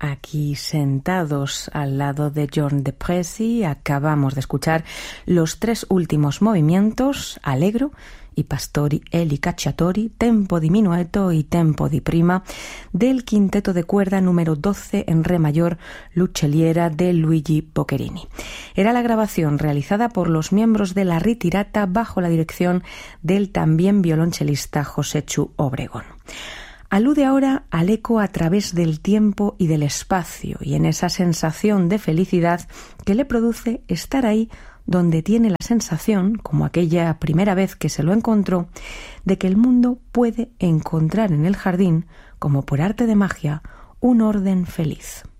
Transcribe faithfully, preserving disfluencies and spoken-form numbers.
aquí sentados al lado de John de Presi. Acabamos de escuchar los tres últimos movimientos, Allegro y Pastori e Cacciatori, tempo di minueto y tempo di prima, del quinteto de cuerda número doce en re mayor Luccelliera de Luigi Boccherini. Era la grabación realizada por los miembros de la Ritirata bajo la dirección del también violonchelista Josechu Obregón. Alude ahora al eco a través del tiempo y del espacio y en esa sensación de felicidad que le produce estar ahí donde tiene la sensación, como aquella primera vez que se lo encontró, de que el mundo puede encontrar en el jardín, como por arte de magia, un orden feliz.